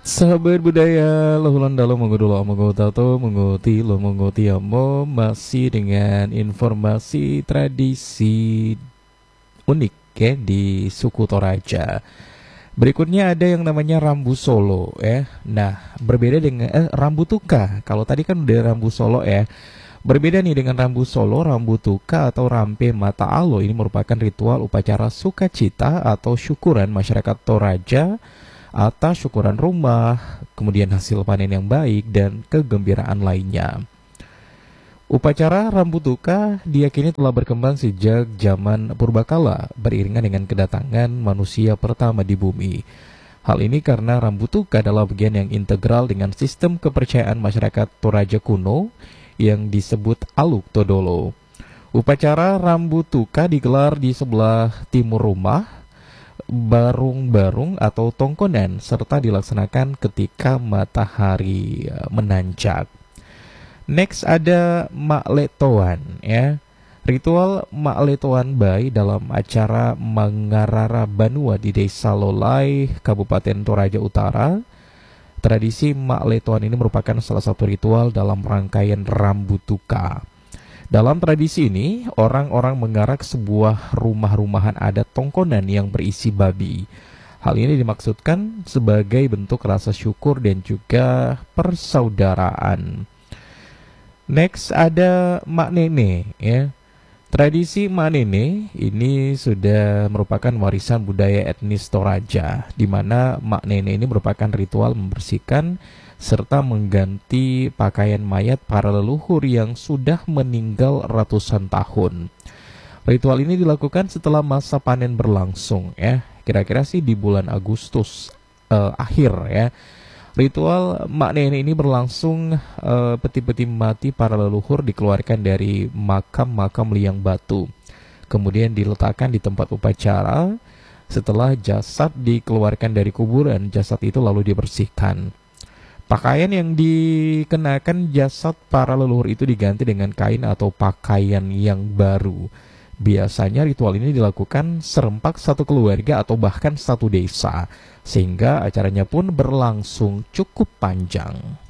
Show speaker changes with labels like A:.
A: Sahabat budaya, lahulan dalam mengudulo tato menguti lo menguti amo masih dengan informasi tradisi unik ya di suku Toraja. Berikutnya ada yang namanya Rambu Solo ya. Nah, berbeda dengan Rambu Tuka. Kalau tadi kan udah Rambu Solo ya. Berbeda nih dengan Rambu Solo, Rambu Tuka atau Rampe Mata Alo ini merupakan ritual upacara sukacita atau syukuran masyarakat Toraja atas syukuran rumah, kemudian hasil panen yang baik, dan kegembiraan lainnya. Upacara Rambu Tuka diyakini telah berkembang sejak zaman purbakala, beriringan dengan kedatangan manusia pertama di bumi. Hal ini karena Rambu Tuka adalah bagian yang integral dengan sistem kepercayaan masyarakat Toraja kuno yang disebut Aluk Todolo. Upacara Rambu Tuka digelar di sebelah timur rumah, barung-barung atau tongkonan, serta dilaksanakan ketika matahari menanjak. Next ada Makletoan ya. Ritual Makletoan Bay dalam acara Mangarara Banua di Desa Lolai, Kabupaten Toraja Utara. Tradisi Makletoan ini merupakan salah satu ritual dalam rangkaian Rambu Tuka. Dalam tradisi ini, orang-orang mengarak sebuah rumah-rumahan adat tongkonan yang berisi babi. Hal ini dimaksudkan sebagai bentuk rasa syukur dan juga persaudaraan. Next ada Mak Nene ya. Tradisi Mak Nene ini sudah merupakan warisan budaya etnis Toraja, di mana Mak Nene ini merupakan ritual membersihkan serta mengganti pakaian mayat para leluhur yang sudah meninggal ratusan tahun. Ritual ini dilakukan setelah masa panen berlangsung ya, kira-kira sih di bulan Agustus akhir ya. Ritual Mak Nene ini berlangsung, peti-peti mati para leluhur dikeluarkan dari makam-makam liang batu, kemudian diletakkan di tempat upacara. Setelah jasad dikeluarkan dari kuburan, jasad itu lalu dibersihkan. Pakaian yang dikenakan jasad para leluhur itu diganti dengan kain atau pakaian yang baru. Biasanya ritual ini dilakukan serempak satu keluarga atau bahkan satu desa, sehingga acaranya pun berlangsung cukup panjang.